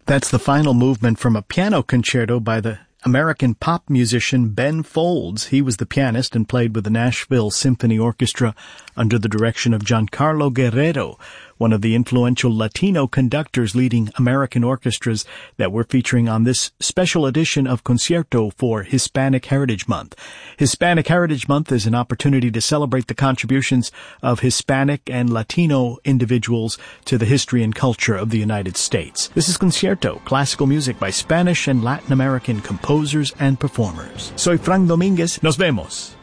That's the final movement from a piano concerto by the American pop musician Ben Folds. He was the pianist and played with the Nashville Symphony Orchestra under the direction of Giancarlo Guerrero, one of the influential Latino conductors leading American orchestras that we're featuring on this special edition of Concierto for Hispanic Heritage Month. Hispanic Heritage Month is an opportunity to celebrate the contributions of Hispanic and Latino individuals to the history and culture of the United States. This is Concierto, classical music by Spanish and Latin American composers and performers. Soy Frank Dominguez. Nos vemos.